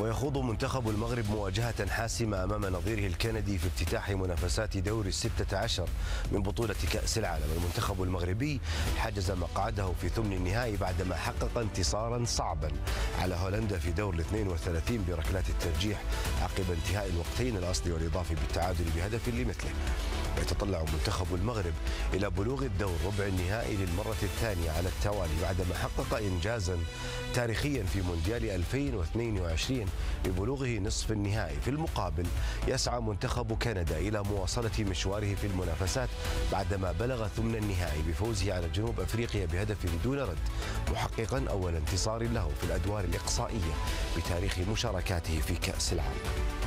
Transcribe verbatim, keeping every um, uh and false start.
ويخوض منتخب المغرب مواجهة حاسمة أمام نظيره الكندي في افتتاح منافسات دور الستة عشر من بطولة كأس العالم. المنتخب المغربي حجز مقعده في ثمن النهائي بعدما حقق انتصارا صعبا على هولندا في دور الاثنين والثلاثين بركلات الترجيح عقب انتهاء الوقتين الأصلي والإضافي بالتعادل بهدف لمثله. يتطلع منتخب المغرب إلى بلوغ الدور ربع النهائي للمرة الثانية على التوالي بعدما حقق إنجازا تاريخيا في مونديال ألفين واثنين وعشرين ببلوغه نصف النهائي. في المقابل يسعى منتخب كندا إلى مواصلة مشواره في المنافسات بعدما بلغ ثمن النهائي بفوزه على جنوب أفريقيا بهدف دون رد، محققا أول انتصار له في الأدوار الإقصائية بتاريخ مشاركاته في كأس العالم.